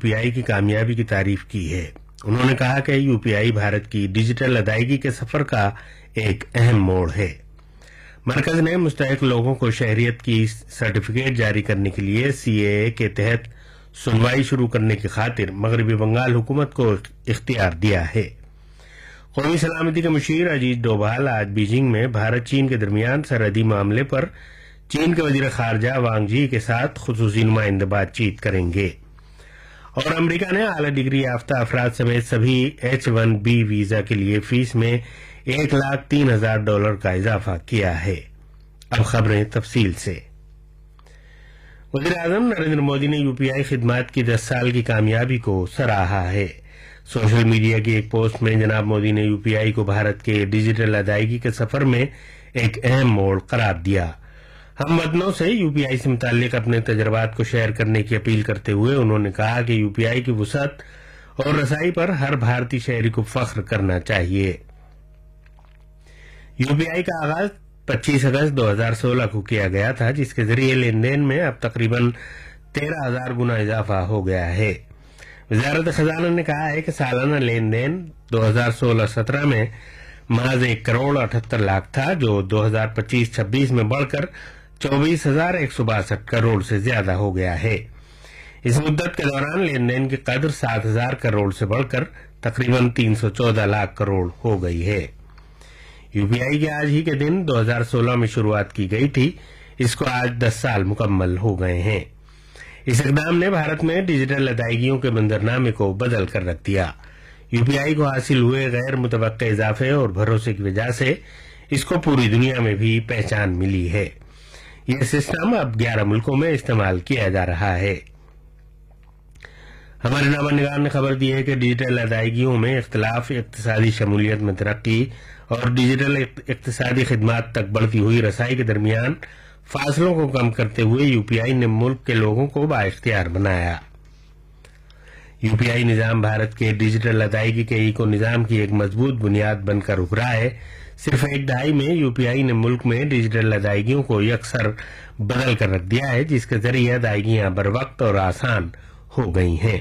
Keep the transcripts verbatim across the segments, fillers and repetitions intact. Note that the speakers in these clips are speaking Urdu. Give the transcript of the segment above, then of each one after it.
پی آئی کی کامیابی کی تعریف کی ہے۔ انہوں نے کہا کہ یو پی آئی بھارت کی ڈیجیٹل ادائیگی کے سفر کا ایک اہم موڑ ہے۔ مرکز نے مستحق لوگوں کو شہریت کی سرٹیفکیٹ جاری کرنے کے لیے سی اے اے کے تحت سنوائی شروع کرنے کی خاطر مغربی بنگال حکومت کو اختیار دیا ہے۔ قومی سلامتی کے مشیر اجیت ڈوبھال آج بیجنگ میں بھارت چین کے درمیان سرحدی معاملے پر چین کے وزیر خارجہ وانگ جی کے ساتھ خصوصی نمائندہ بات چیت کریں گے، اور امریکہ نے اعلی ڈگری یافتہ افراد سمیت سبھی ایچ ون بی ویزا کے لیے فیس میں ایک لاکھ تین ہزار ڈالر کا اضافہ کیا ہے۔ اب خبریں تفصیل سے۔ وزیر اعظم نریندر مودی نے یو پی آئی خدمات کی دس سال کی کامیابی کو سراہا ہے۔ سوشل میڈیا کی ایک پوسٹ میں جناب مودی نے یو پی آئی کو بھارت کے ڈیجیٹل ادائیگی کے سفر میں ایک اہم موڑ قرار دیا۔ ہم وطنوں سے یو پی آئی سے متعلق اپنے تجربات کو شیئر کرنے کی اپیل کرتے ہوئے انہوں نے کہا کہ یو پی آئی کی وسعت اور رسائی پر ہر بھارتی شہری کو فخر کرنا چاہیے۔ یو پی آئی کا آغاز پچیس اگست دو ہزار سولہ کو کیا گیا تھا، جس کے ذریعے لین دین میں اب تقریباً تیرہ ہزار گنا اضافہ ہو گیا ہے۔ وزارت خزانہ نے کہا ہے کہ سالانہ لین دین دو ہزار سولہ سترہ میں محض ایک کروڑ اٹھہتر لاکھ تھا، جو دو ہزار پچیس چھبیس میں بڑھ کر چوبیس ہزار ایک سو باسٹھ کروڑ سے زیادہ ہو گیا ہے۔ اس مدت کے دوران لین دین کی قدر سات ہزار کروڑ سے بڑھ کر تقریباً تین سو چودہ لاکھ کروڑ ہو گئی ہے۔ یو پی آئی کے آج ہی کے دن دو ہزار سولہ میں شروعات کی گئی تھی، اس کو آج دس سال مکمل ہو گئے ہیں۔ اس اقدام نے بھارت میں ڈیجیٹل ادائیگیوں کے منظرنامے کو بدل کر رکھ دیا۔ یو پی آئی کو حاصل ہوئے غیر متوقع اضافے اور بھروسے کی وجہ سے اس کو پوری دنیا میں بھی پہچان ملی ہے۔ یہ سسٹم اب گیارہ ملکوں میں استعمال کیا جا رہا ہے۔ ہمارے نامہ نگار نے خبر دی ہے کہ ڈیجیٹل ادائیگیوں میں اختلاف، اقتصادی شمولیت میں ترقی اور ڈیجیٹل اقتصادی خدمات تک بڑھتی ہوئی رسائی کے درمیان فاصلوں کو کم کرتے ہوئے یو پی آئی نے ملک کے لوگوں کو بااختیار بنایا۔ یو پی آئی نظام بھارت کے ڈیجیٹل ادائیگی کے ایکو نظام کی ایک مضبوط بنیاد بن کر ابھرا ہے۔ صرف ایک دہائی میں یو پی آئی نے ملک میں ڈیجیٹل ادائیگیوں کو یکسر بدل کر رکھ دیا ہے، جس کے ذریعے ادائیگیاں بروقت اور آسان ہو گئی ہیں۔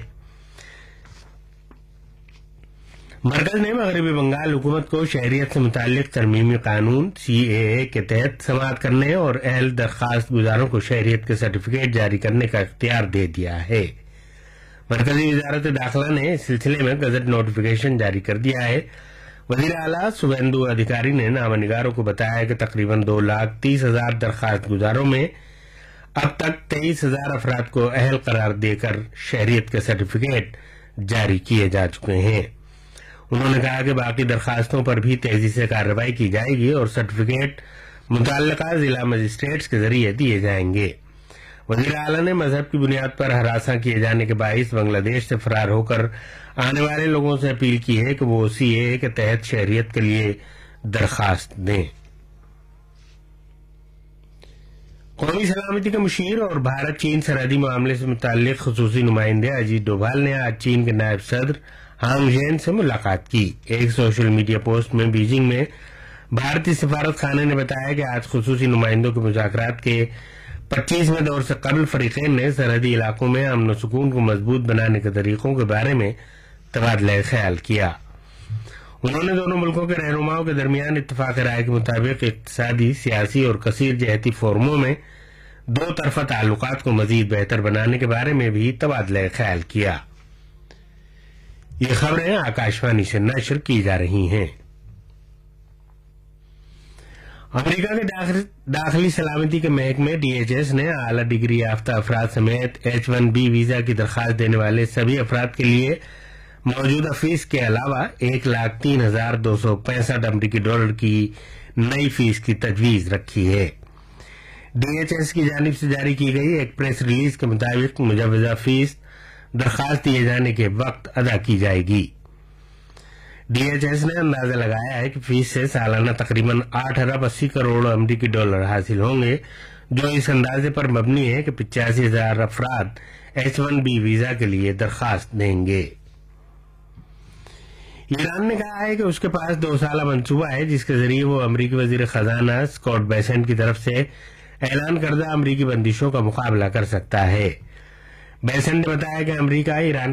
مرکز نے مغربی بنگال حکومت کو شہریت سے متعلق ترمیمی قانون سی اے اے کے تحت سماعت کرنے اور اہل درخواست گزاروں کو شہریت کے سرٹیفکیٹ جاری کرنے کا اختیار دے دیا ہے۔ مرکزی وزارت داخلہ نے اس سلسلے میں گزٹ نوٹیفکیشن جاری کر دیا ہے۔ وزیر اعلیٰ شوبھیندو ادھیکاری نے نامہ نگاروں کو بتایا کہ تقریباً دو لاکھ تیس ہزار درخواست گزاروں میں اب تک تیئیس ہزار افراد کو اہل قرار دے کر شہریت کے سرٹیفکیٹ جاری کیے جا چکے ہیں۔ انہوں نے کہا کہ باقی درخواستوں پر بھی تیزی سے کارروائی کی جائے گی اور سرٹیفکیٹ متعلقہ ضلع مجسٹریٹس کے ذریعے دیے جائیں گے۔ وزیر اعلیٰ نے مذہب کی بنیاد پر ہراساں کیے جانے کے باعث بنگلہ دیش سے فرار ہو کر آنے والے لوگوں سے اپیل کی ہے کہ وہ سی اے اے کے تحت شہریت کے لیے درخواست دیں۔ قومی سلامتی کے مشیر اور بھارت چین سرحدی معاملے سے متعلق خصوصی نمائندے اجیت ڈوبھال نے آج چین کے نائب صدر ہانگ جین سے ملاقات کی۔ ایک سوشل میڈیا پوسٹ میں بیجنگ میں بھارتی سفارت خانے نے بتایا کہ آج خصوصی نمائندوں کے مذاکرات کے پچیسویں دور سے قبل فریقین نے سرحدی علاقوں میں امن و سکون کو مضبوط بنانے کے طریقوں کے بارے میں تبادلہ خیال کیا۔ انہوں نے دونوں ملکوں کے رہنماؤں کے درمیان اتفاق رائے کے مطابق اقتصادی، سیاسی اور کثیر جہتی فورموں میں دو طرفہ تعلقات کو مزید بہتر بنانے کے بارے میں بھی تبادلہ خیال کیا۔ یہ خبریں آکاشوانی سے نشر کی جا رہی ہیں۔ امریکہ کے داخلی سلامتی کے محکمے ڈی ایچ ایس نے اعلیٰ ڈگری یافتہ افراد سمیت ایچ ون بی ویزا کی درخواست دینے والے سبھی افراد کے لیے موجودہ فیس کے علاوہ ایک لاکھ تین ہزار دو سو پینسٹھ امریکی ڈالر کی نئی فیس کی تجویز رکھی ہے۔ ڈی ایچ ایس کی جانب سے جاری کی گئی ایک پریس ریلیز کے مطابق مجوزہ فیس درخواست دیے جانے کے وقت ادا کی جائے گی۔ ڈی ایچ ایس نے اندازہ لگایا ہے کہ فیس سے سالانہ تقریباً آٹھ ارب اسی کروڑ امریکی ڈالر حاصل ہوں گے، جو اس اندازے پر مبنی ہے کہ پچاسی ہزار افراد ایچ ون بی ویزا کے لیے درخواست دیں گے۔ ایران نے کہا ہے کہ اس کے پاس دو سالہ منصوبہ ہے جس کے ذریعے وہ امریکی وزیر خزانہ اسکاٹ بیسنٹ کی طرف سے اعلان کردہ امریکی بندشوں کا مقابلہ کر سکتا ہے۔ بیسنٹ نے بتایا کہ امریکہ ایران